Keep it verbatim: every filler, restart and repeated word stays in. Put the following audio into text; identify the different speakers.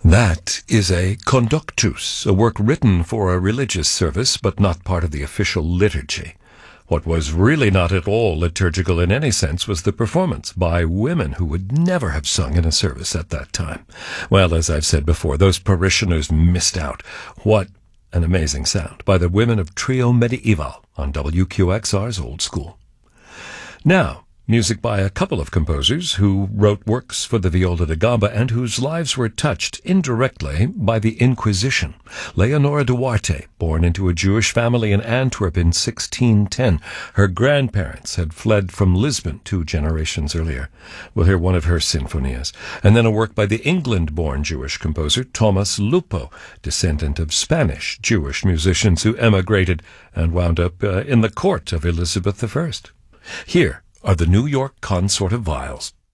Speaker 1: That is a conductus, a work written for a religious service, but not part of the official liturgy. What was really not at all liturgical in any sense was the performance by women who would never have sung in a service at that time. Well, as I've said before, those parishioners missed out. What an amazing sound by the women of Trio Medieval on W Q X R's Old School. Now, music by a couple of composers who wrote works for the viola da gamba and whose lives were touched indirectly by the Inquisition. Leonora Duarte, born into a Jewish family in Antwerp in sixteen ten. Her grandparents had fled from Lisbon two generations earlier. We'll hear one of her sinfonias. And then a work by the England-born Jewish composer Thomas Lupo, descendant of Spanish Jewish musicians who emigrated and wound up uh, in the court of Elizabeth the First. Here are the New York Consort of Viols.